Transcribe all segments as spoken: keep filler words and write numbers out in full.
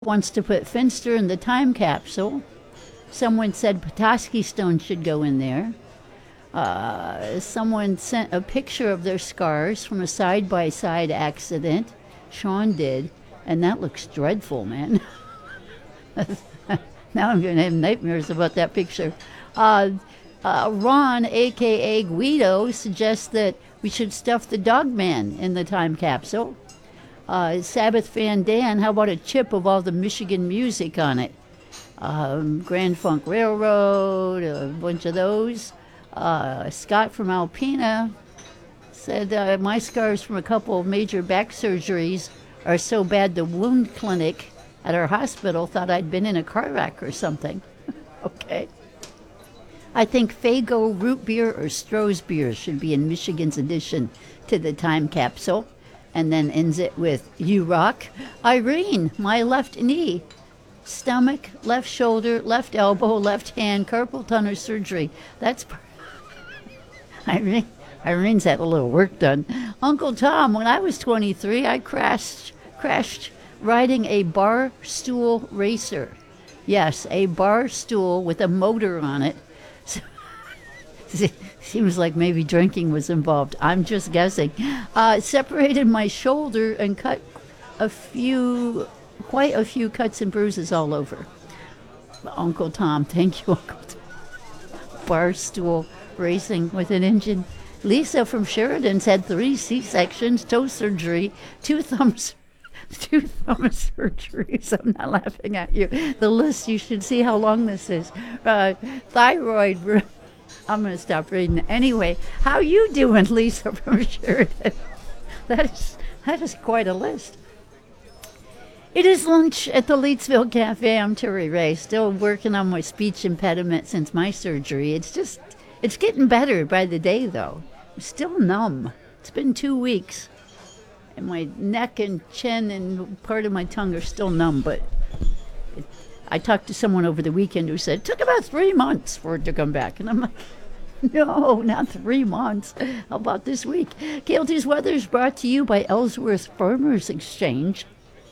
wants to put Finster in the time capsule. Someone said Petoskey Stone should go in there. Uh, someone sent a picture of their scars from a side-by-side accident. Sean did, and that looks dreadful, man. Now I'm going to have nightmares about that picture. Uh, uh, Ron, a k a. Guido, suggests that we should stuff the Dogman in the time capsule. Uh, Sabbath fan Dan, how about a chip of all the Michigan music on it? Um, Grand Funk Railroad, a bunch of those. Uh, Scott from Alpena said, uh, my scars from a couple of major back surgeries are so bad the wound clinic at our hospital thought I'd been in a car wreck or something. Okay. I think Faygo root beer or Stroh's beer should be in Michigan's addition to the time capsule. And then ends it with, you rock. Irene, my left knee, stomach, left shoulder, left elbow, left hand, carpal tunnel surgery. That's... Irene, Irene's had a little work done. Uncle Tom, when I was twenty-three, I crashed, crashed riding a bar stool racer. Yes, a bar stool with a motor on it. Seems like maybe drinking was involved. I'm just guessing. Uh, separated my shoulder and cut a few, quite a few cuts and bruises all over. Uncle Tom, thank you, Uncle Tom. Bar stool racing with an engine. Lisa from Sheridan's had three C-sections, toe surgery, two thumbs, two thumb surgeries. I'm not laughing at you. The list, you should see how long this is. Uh, thyroid. I'm going to stop reading. Anyway, how you doing, Lisa from Sheridan? That is, that is quite a list. It is lunch at the Leetsville Cafe. I'm Terry Ray, still working on my speech impediment since my surgery. It's just, it's getting better by the day, though. I'm still numb. It's been two weeks. And my neck and chin and part of my tongue are still numb, but it, I talked to someone over the weekend who said, it took about three months for it to come back. And I'm like, no, not three months. How about this week? K L T's weather is brought to you by Ellsworth Farmers Exchange.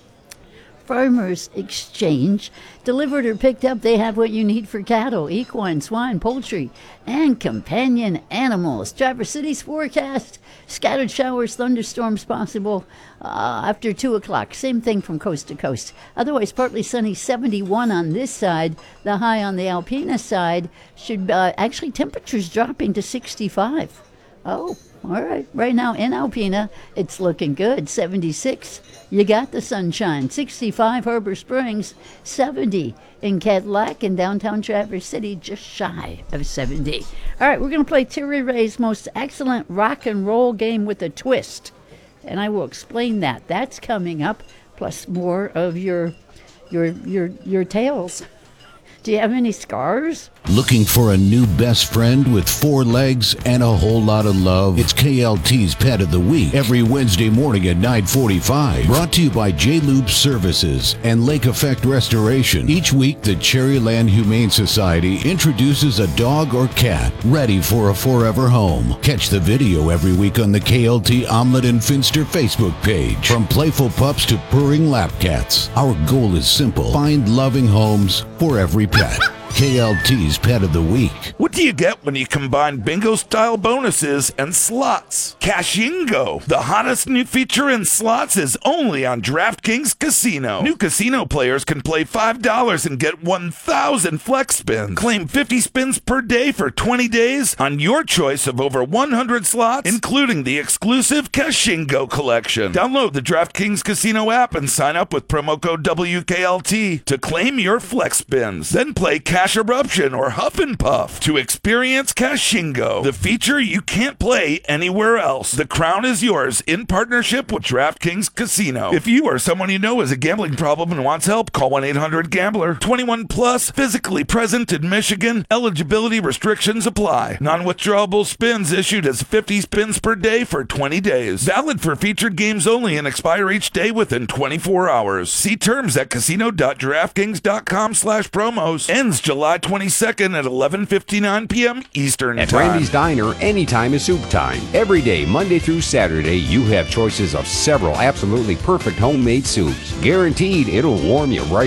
Farmers Exchange. Delivered or picked up, they have what you need for cattle, equine, swine, poultry, and companion animals. Traverse City's forecast, scattered showers, thunderstorms possible uh, after two o'clock. Same thing from coast to coast. Otherwise, partly sunny, seventy-one on this side. The high on the Alpena side should uh, actually temperatures dropping to sixty-five. Oh, all right. Right now in Alpena, it's looking good. seventy-six. You got the sunshine. sixty-five Harbor Springs, seventy in Cadillac, and downtown Traverse City, just shy of seventy. All right, we're going to play Terry Ray's most excellent rock and roll game with a twist, and I will explain that. That's coming up, plus more of your your your your tales. Do you have any scars? Looking for a new best friend with four legs and a whole lot of love? It's K L T's Pet of the Week every Wednesday morning at nine forty-five. Brought to you by J-Lube Services and Lake Effect Restoration. Each week, the Cherryland Humane Society introduces a dog or cat ready for a forever home. Catch the video every week on the K L T Omelette and Finster Facebook page. From playful pups to purring lap cats, our goal is simple. Find loving homes for every pet. K L T's Pet of the Week. What do you get when you combine bingo-style bonuses and slots? Cashingo, the hottest new feature in slots, is only on DraftKings Casino. New casino players can play five dollars and get one thousand flex spins. Claim fifty spins per day for twenty days on your choice of over one hundred slots, including the exclusive Cashingo collection. Download the DraftKings Casino app and sign up with promo code W K L T to claim your flex spins. Then play Cash Eruption or Huff and Puff to experience Cashingo, the feature you can't play anywhere else. The crown is yours in partnership with DraftKings Casino. If you or someone you know has a gambling problem and wants help, call one eight hundred gambler. twenty-one plus, physically present in Michigan. Eligibility restrictions apply. Non-withdrawable spins issued as fifty spins per day for twenty days. Valid for featured games only and expire each day within twenty-four hours. See terms at casino dot draftkings dot com slash promos. Ends July July twenty-second at eleven fifty-nine p.m. Eastern At Time. Randy's Diner, anytime is soup time. Every day, Monday through Saturday, you have choices of several absolutely perfect homemade soups. Guaranteed it'll warm you right